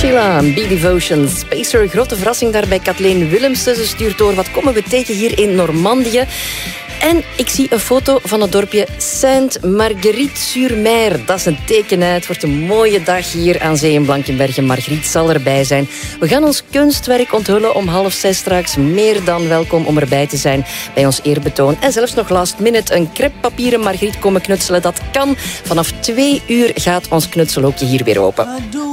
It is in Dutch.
Sheila, Be Devotion, Spacer. Grote verrassing daar bij Kathleen Willemsen. Ze stuurt door, wat komen we tegen hier in Normandië? En ik zie een foto van het dorpje Sainte-Marguerite-sur-Mer. Dat is een teken uit. Het wordt een mooie dag hier aan zee in Blankenberge. Margriet zal erbij zijn. We gaan ons kunstwerk onthullen om 5:30 straks. Meer dan welkom om erbij te zijn bij ons eerbetoon. En zelfs nog last minute een crêpepapieren Margriet komen knutselen. Dat kan. Vanaf 2 uur gaat ons knutselhoekje hier weer open.